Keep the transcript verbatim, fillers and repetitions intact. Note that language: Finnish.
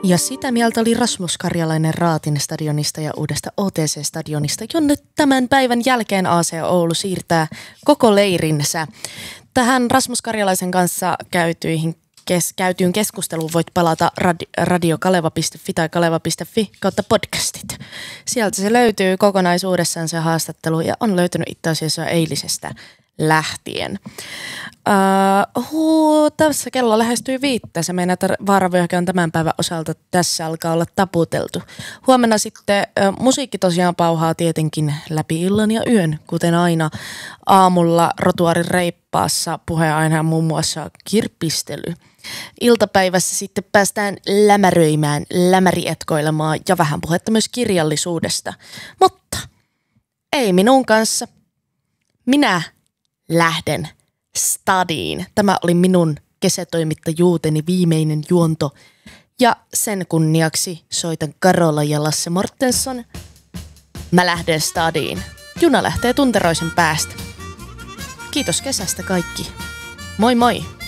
Ja sitä mieltä oli Rasmus Karjalainen Raatin stadionista ja uudesta O T C-stadionista, jonne tämän päivän jälkeen A C Oulu siirtää koko leirinsä. Tähän Rasmus Karjalaisen kanssa käytyihin kes, käytyyn keskusteluun voit palata radi, radiokaleva piste fi tai kaleva piste fi kautta podcastit. Sieltä se löytyy kokonaisuudessaan se haastattelu ja on löytynyt itse asiassa eilisestä lähtien. Uh, huu, tässä kello lähestyy viittä. Se meidän vaaravyöhyke on tämän päivän osalta. Tässä alkaa olla taputeltu. Huomenna sitten uh, musiikki tosiaan pauhaa tietenkin läpi illan ja yön, kuten aina aamulla Rotuarin reippaassa puheenaina muun muassa kirppistely. Iltapäivässä sitten päästään lämäröimään, lämärietkoilemaan ja vähän puhetta myös kirjallisuudesta. Mutta ei minun kanssa. Minä lähden stadiin. Tämä oli minun kesätoimittajuuteni viimeinen juonto. Ja sen kunniaksi soitan Karola ja Lasse Mortensson. Mä lähden stadiin. Juna lähtee Tunteroisen päästä. Kiitos kesästä kaikki. Moi moi!